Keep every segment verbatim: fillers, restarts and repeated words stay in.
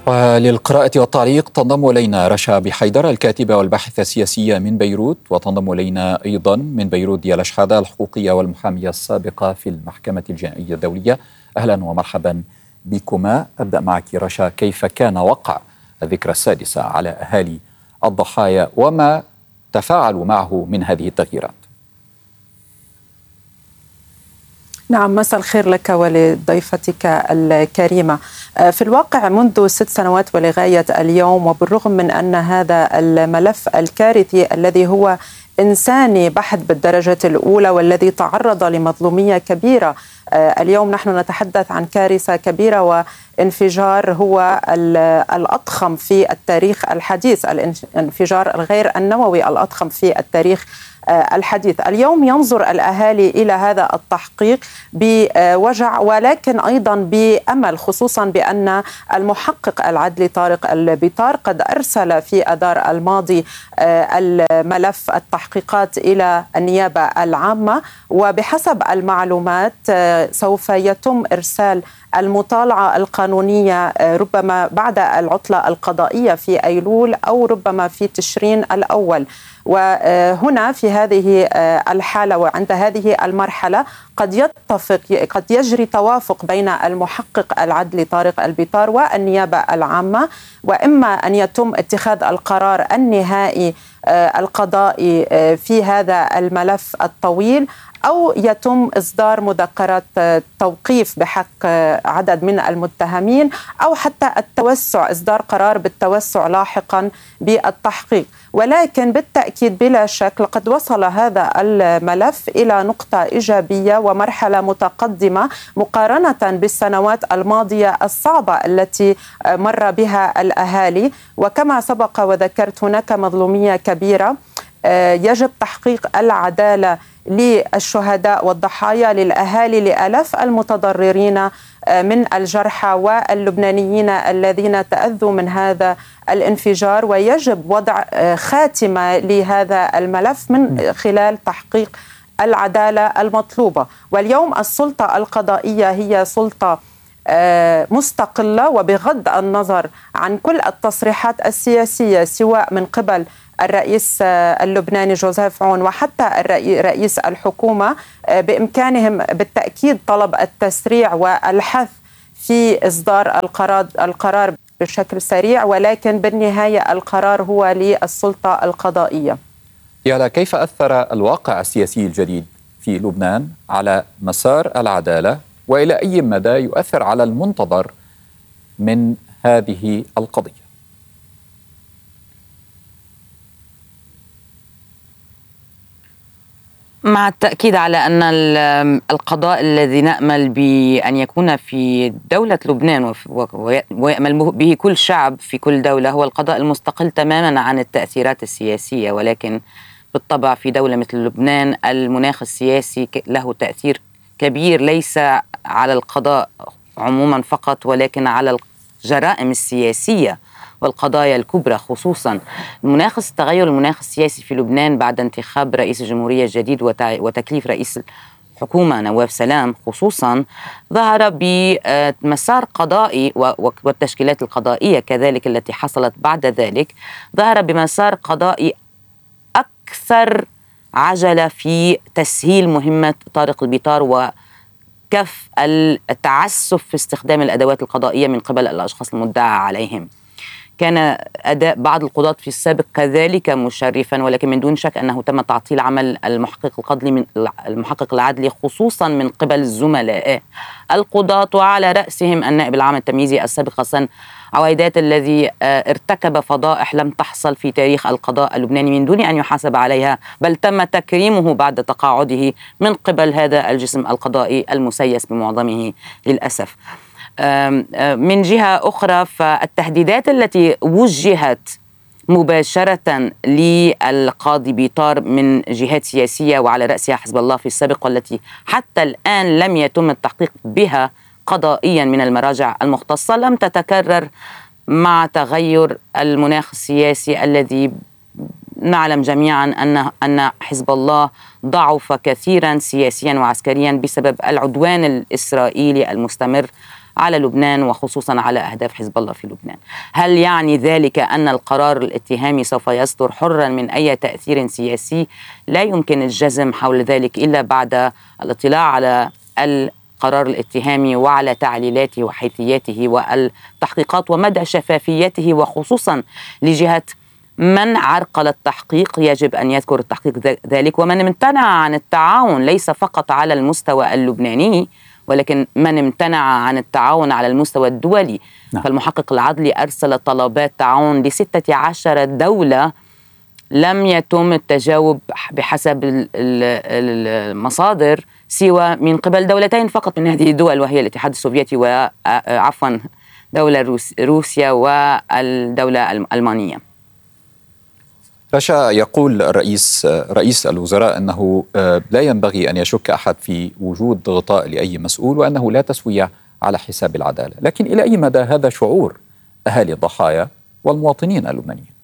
وللقراءة والتعليق تنضم إلينا رشا بحيدر الكاتبة والباحثة السياسية من بيروت، وتنضم إلينا أيضا من بيروت ديالا شحادة الحقوقية والمحامية السابقة في المحكمة الجنائية الدولية. أهلا ومرحبا بكما. أبدأ معك رشا، كيف كان وقع الذكرى السادسة على أهالي الضحايا وما تفاعلوا معه من هذه التغييرات؟ نعم، مساء الخير لك ولضيفتك الكريمة. في الواقع منذ ست سنوات ولغاية اليوم، وبالرغم من أن هذا الملف الكارثي الذي هو إنساني بحت بالدرجة الأولى والذي تعرض لمظلومية كبيرة، اليوم نحن نتحدث عن كارثة كبيرة وانفجار هو الأضخم في التاريخ الحديث، الانفجار الغير النووي الأضخم في التاريخ الحديث. اليوم ينظر الأهالي إلى هذا التحقيق بوجع ولكن أيضا بأمل، خصوصا بأن المحقق العدلي طارق البيطار قد أرسل في أذار الماضي الملف التحقيقات إلى النيابة العامة، وبحسب المعلومات سوف يتم إرسال المطالعة القانونية ربما بعد العطلة القضائية في أيلول أو ربما في تشرين الأول. وهنا في هذه الحالة وعند هذه المرحلة قد يتفق قد يجري توافق بين المحقق العدلي طارق البيطار والنيابة العامة، وإما أن يتم اتخاذ القرار النهائي القضائي في هذا الملف الطويل، أو يتم إصدار مذكرات توقيف بحق عدد من المتهمين، أو حتى التوسع، إصدار قرار بالتوسع لاحقا بالتحقيق. ولكن بالتأكيد بلا شك لقد وصل هذا الملف إلى نقطة إيجابية ومرحلة متقدمة مقارنة بالسنوات الماضية الصعبة التي مر بها الأهالي. وكما سبق وذكرت هناك مظلومية كبيرة، يجب تحقيق العدالة للشهداء والضحايا، للأهالي، لآلاف المتضررين من الجرحى واللبنانيين الذين تأذوا من هذا الانفجار، ويجب وضع خاتمة لهذا الملف من خلال تحقيق العدالة المطلوبة. واليوم السلطة القضائية هي سلطة مستقلة، وبغض النظر عن كل التصريحات السياسية سواء من قبل الرئيس اللبناني جوزيف عون وحتى رئيس الحكومة، بإمكانهم بالتأكيد طلب التسريع والحث في إصدار القرار القرار بشكل سريع، ولكن بالنهاية القرار هو للسلطة القضائية. يالا، كيف أثر الواقع السياسي الجديد في لبنان على مسار العدالة، وإلى أي مدى يؤثر على المنتظر من هذه القضية؟ مع التأكيد على أن القضاء الذي نأمل بأن يكون في دولة لبنان ويأمل به كل شعب في كل دولة هو القضاء المستقل تماما عن التأثيرات السياسية، ولكن بالطبع في دولة مثل لبنان المناخ السياسي له تأثير كبير ليس على القضاء عموما فقط، ولكن على الجرائم السياسية والقضايا الكبرى، خصوصا المناخ التغير المناخ السياسي في لبنان بعد انتخاب رئيس الجمهورية الجديد وتكليف رئيس الحكومة نواف سلام خصوصا، ظهر بمسار قضائي والتشكيلات القضائية كذلك التي حصلت بعد ذلك، ظهر بمسار قضائي أكثر عجلة في تسهيل مهمة طارق البيطار وكف التعسف في استخدام الأدوات القضائية من قبل الأشخاص المدعى عليهم. كان أداء بعض القضاة في السابق كذلك مشرفا، ولكن من دون شك أنه تم تعطيل عمل المحقق القضلي من المحقق العدلي خصوصا من قبل الزملاء القضاة، وعلى رأسهم النائب العام التمييزي السابق حسن عويدات الذي ارتكب فضائح لم تحصل في تاريخ القضاء اللبناني من دون أن يحاسب عليها، بل تم تكريمه بعد تقاعده من قبل هذا الجسم القضائي المسيس بمعظمه للأسف. من جهة أخرى فالتهديدات التي وجهت مباشرة للقاضي بيطار من جهات سياسية وعلى رأسها حزب الله في السابق، والتي حتى الآن لم يتم التحقيق بها قضائيا من المراجع المختصة، لم تتكرر مع تغير المناخ السياسي الذي نعلم جميعا أن أن حزب الله ضعف كثيرا سياسيا وعسكريا بسبب العدوان الإسرائيلي المستمر على لبنان وخصوصا على أهداف حزب الله في لبنان. هل يعني ذلك أن القرار الاتهامي سوف يصدر حرا من أي تأثير سياسي؟ لا يمكن الجزم حول ذلك إلا بعد الاطلاع على القرار الاتهامي وعلى تعليلاته وحيثياته والتحقيقات ومدى شفافيته، وخصوصا لجهة من عرقل التحقيق. يجب أن يذكر التحقيق ذلك، ومن امتنع عن التعاون ليس فقط على المستوى اللبناني ولكن من امتنع عن التعاون على المستوى الدولي. نعم. فالمحقق العدلي أرسل طلبات تعاون لستة عشر دولة، لم يتم التجاوب بحسب المصادر سوى من قبل دولتين فقط من هذه الدول، وهي الاتحاد السوفيتي وعفوا دولة روسيا والدولة الألمانية. رشا، يقول الرئيس رئيس الوزراء أنه لا ينبغي أن يشك أحد في وجود غطاء لأي مسؤول وأنه لا تسوية على حساب العدالة، لكن إلى أي مدى هذا شعور أهالي الضحايا والمواطنين اللبنانيين؟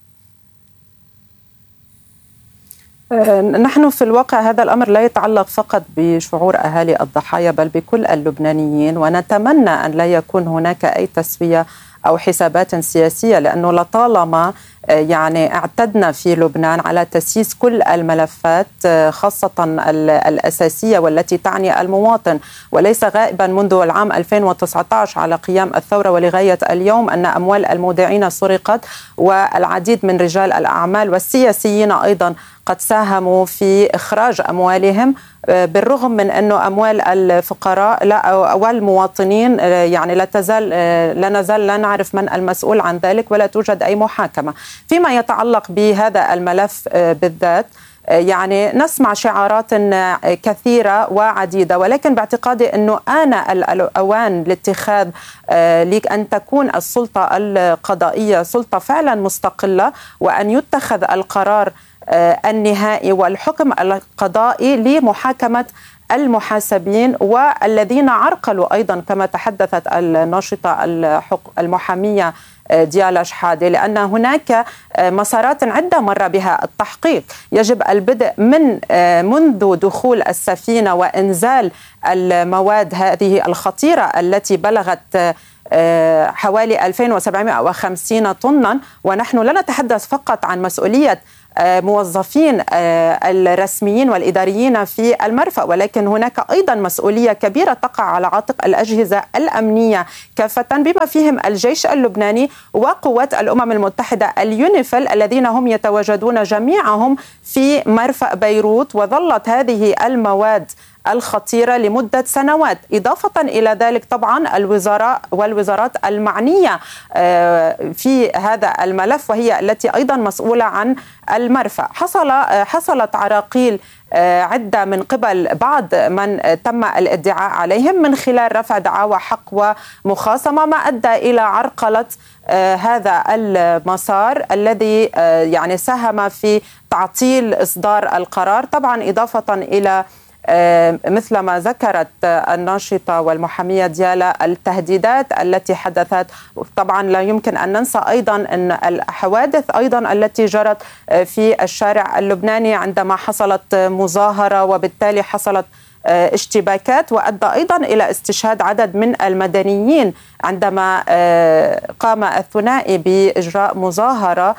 نحن في الواقع هذا الأمر لا يتعلق فقط بشعور أهالي الضحايا بل بكل اللبنانيين، ونتمنى أن لا يكون هناك أي تسوية أو حسابات سياسية، لأنه لطالما يعني اعتدنا في لبنان على تسييس كل الملفات خاصة الأساسية والتي تعني المواطن. وليس غائبا منذ العام ألفين وتسعة عشر على قيام الثورة ولغاية اليوم أن أموال المودعين سرقت، والعديد من رجال الأعمال والسياسيين أيضا قد ساهموا في إخراج أموالهم، بالرغم من أنه أموال الفقراء لا والمواطنين يعني لا تزال لا نزال لا نعرف من المسؤول عن ذلك ولا توجد أي محاكمة. فيما يتعلق بهذا الملف بالذات يعني نسمع شعارات كثيرة وعديدة، ولكن باعتقادي أنه آن الأوان لاتخاذ لأن تكون السلطة القضائية سلطة فعلا مستقلة، وأن يتخذ القرار النهائي والحكم القضائي لمحاكمة المحاسبين والذين عرقلوا أيضا كما تحدثت الناشطة المحامية ديالا شحادة، لأن هناك مسارات عدة مر بها التحقيق. يجب البدء من منذ دخول السفينة وإنزال المواد هذه الخطيرة التي بلغت حوالي ألفين وسبعمائة وخمسين طنا، ونحن لا نتحدث فقط عن مسؤولية موظفين الرسميين والإداريين في المرفأ، ولكن هناك أيضا مسؤولية كبيرة تقع على عاتق الأجهزة الأمنية كافة بما فيهم الجيش اللبناني وقوات الأمم المتحدة اليونيفيل الذين هم يتواجدون جميعهم في مرفأ بيروت، وظلت هذه المواد الخطيرة لمدة سنوات. إضافة إلى ذلك طبعا الوزراء والوزارات المعنية في هذا الملف وهي التي أيضا مسؤولة عن المرفأ. حصل حصلت عراقيل عدة من قبل بعض من تم الادعاء عليهم من خلال رفع دعاوى حق ومخاصمة، ما أدى إلى عرقلة هذا المسار الذي يعني ساهم في تعطيل إصدار القرار. طبعا إضافة إلى مثل ما ذكرت الناشطة والمحامية ديالا التهديدات التي حدثت، طبعا لا يمكن أن ننسى أيضا أن الحوادث أيضا التي جرت في الشارع اللبناني عندما حصلت مظاهرة وبالتالي حصلت اشتباكات، وأدى أيضا إلى استشهاد عدد من المدنيين عندما قام الثنائي بإجراء مظاهرة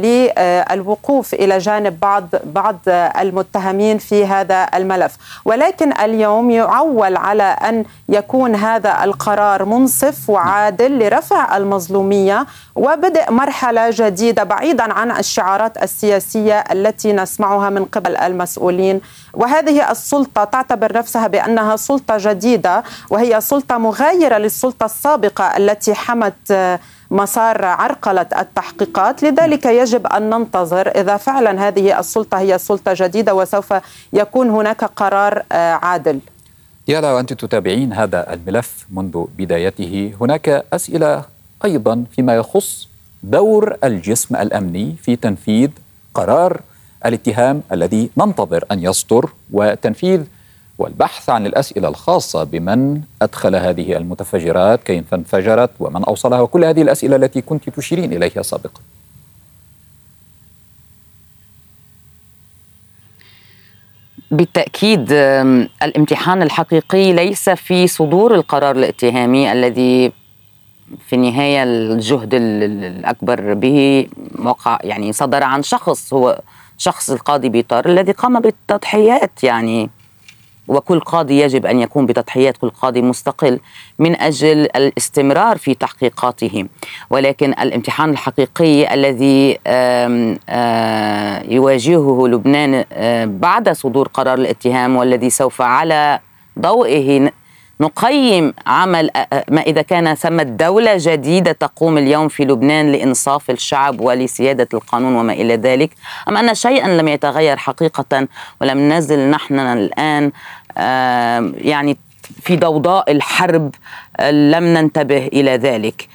للوقوف إلى جانب بعض بعض المتهمين في هذا الملف. ولكن اليوم يعول على أن يكون هذا القرار منصف وعادل لرفع المظلومية وبدء مرحلة جديدة بعيدا عن الشعارات السياسية التي نسمعها من قبل المسؤولين. وهذه السلطة تعتبر نفسها بأنها سلطة جديدة وهي سلطة مغايرة للسلطة السابقة التي حمت مسار عرقلة التحقيقات. لذلك يجب أن ننتظر إذا فعلا هذه السلطة هي سلطة جديدة وسوف يكون هناك قرار عادل. ديالا، وأنت تتابعين هذا الملف منذ بدايته، هناك أسئلة أيضا فيما يخص دور الجسم الأمني في تنفيذ قرار الاتهام الذي ننتظر أن يصدر، وتنفيذ والبحث عن الأسئلة الخاصة بمن أدخل هذه المتفجرات، كيف انفجرت ومن أوصلها، وكل هذه الأسئلة التي كنت تشيرين إليها سابقا. بالتأكيد الامتحان الحقيقي ليس في صدور القرار الاتهامي الذي في النهاية الجهد الأكبر به وقع، يعني صدر عن شخص، هو شخص القاضي بيطار الذي قام بالتضحيات، يعني وكل قاضي يجب أن يكون بتضحيات، كل قاضي مستقل من أجل الاستمرار في تحقيقاته. ولكن الامتحان الحقيقي الذي آم آم يواجهه لبنان بعد صدور قرار الاتهام، والذي سوف على ضوئه نقيم عمل ما إذا كان ثمة دولة جديدة تقوم اليوم في لبنان لإنصاف الشعب ولسيادة القانون وما إلى ذلك، أم أن شيئا لم يتغير حقيقة ولم نزل نحن الآن يعني في ضوضاء الحرب لم ننتبه إلى ذلك.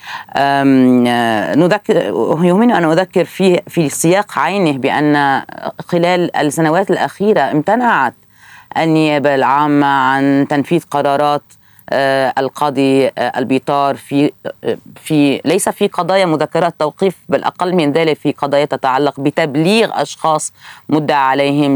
نذكر يهمني أن أذكر في في سياق عينه بأن خلال السنوات الأخيرة امتنعت النيابة العامة عن تنفيذ قرارات القاضي البيطار في في ليس في قضايا مذكرات توقيف، بل أقل من ذلك في قضايا تتعلق بتبليغ أشخاص مدعى عليهم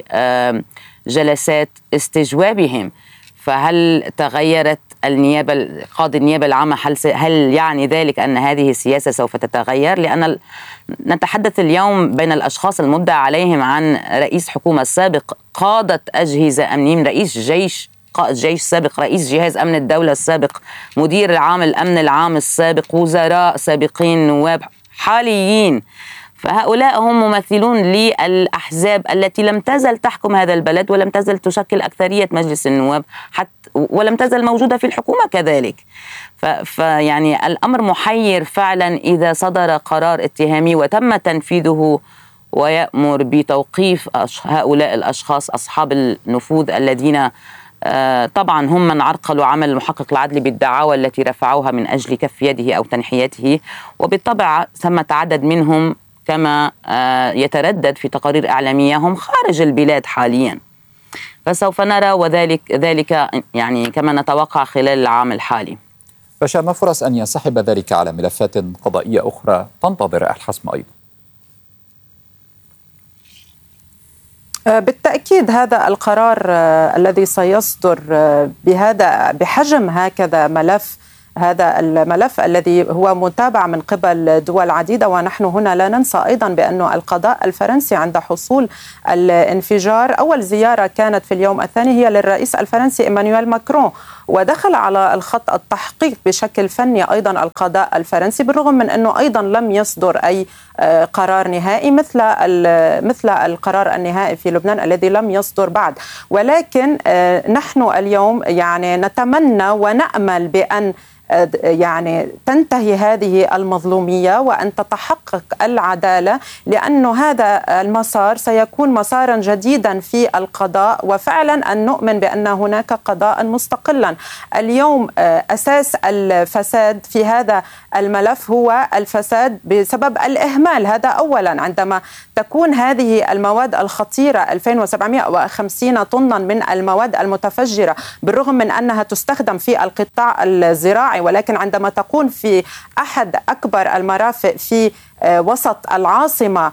لجلسات استجوابهم. فهل تغيرت النيابة قاضي النيابة العامة؟ هل هل يعني ذلك أن هذه السياسة سوف تتغير؟ لأن نتحدث اليوم بين الأشخاص المدعى عليهم عن رئيس حكومة سابق، قادة أجهزة أمنية، رئيس جيش قائد جيش سابق، رئيس جهاز أمن الدولة السابق، مدير العام الأمن العام السابق، وزراء سابقين، نواب حاليين. فهؤلاء هم ممثلون للأحزاب التي لم تزل تحكم هذا البلد ولم تزل تشكل أكثرية مجلس النواب، حتى ولم تزل موجودة في الحكومة كذلك. فيعني الأمر محير فعلا إذا صدر قرار اتهامي وتم تنفيذه ويأمر بتوقيف هؤلاء الأشخاص أصحاب النفوذ الذين طبعا هم من عرقلوا عمل المحقق العدلي بالدعاوى التي رفعوها من أجل كف يده أو تنحيته، وبالطبع ثمة عدد منهم كما يتردد في تقارير إعلامية هم خارج البلاد حاليا. فسوف نرى وذلك ذلك يعني كما نتوقع خلال العام الحالي. رشا، ما فرص أن ينسحب ذلك على ملفات قضائية أخرى تنتظر الحسم أيضا؟ بالتأكيد هذا القرار الذي سيصدر بهذا بحجم هكذا ملف، هذا الملف الذي هو متابع من قبل دول عديدة، ونحن هنا لا ننسى أيضا بأن القضاء الفرنسي عند حصول الانفجار أول زيارة كانت في اليوم الثاني هي للرئيس الفرنسي إيمانويل ماكرون، ودخل على الخط التحقيق بشكل فني أيضا القضاء الفرنسي، بالرغم من أنه أيضا لم يصدر أي قرار نهائي مثل مثل القرار النهائي في لبنان الذي لم يصدر بعد. ولكن نحن اليوم يعني نتمنى ونأمل بأن يعني تنتهي هذه المظلومية وأن تتحقق العدالة، لأن هذا المسار سيكون مسارا جديدا في القضاء، وفعلا أن نؤمن بأن هناك قضاء مستقلا. اليوم أساس الفساد في هذا الملف هو الفساد بسبب الإهمال، هذا أولا. عندما تكون هذه المواد الخطيرة ألفين وسبعمائة وخمسين طنا من المواد المتفجرة، بالرغم من أنها تستخدم في القطاع الزراعي، ولكن عندما تكون في أحد أكبر المرافق في وسط العاصمة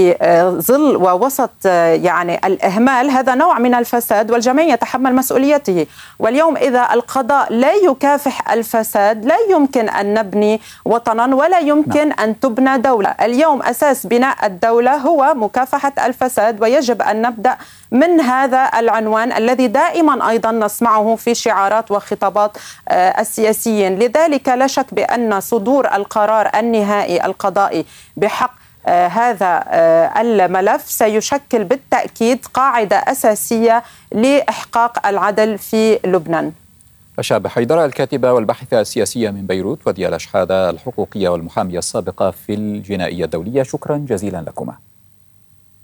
بظل ووسط يعني الإهمال، هذا نوع من الفساد والجميع يتحمل مسؤوليته. واليوم إذا القضاء لا يكافح الفساد لا يمكن أن نبني وطنا ولا يمكن أن تبنى دولة. اليوم أساس بناء الدولة هو مكافحة الفساد، ويجب أن نبدأ من هذا العنوان الذي دائما أيضا نسمعه في شعارات وخطابات السياسيين. لذلك لا شك بأن صدور القرار النهائي القضائي بحق آه هذا آه الملف سيشكل بالتأكيد قاعدة أساسية لإحقاق العدل في لبنان. رشا بحيدر، الكاتبة والباحثة السياسية من بيروت، وديال شحادة الحقوقية والمحامية السابقة في الجنائية الدولية، شكرا جزيلا لكما.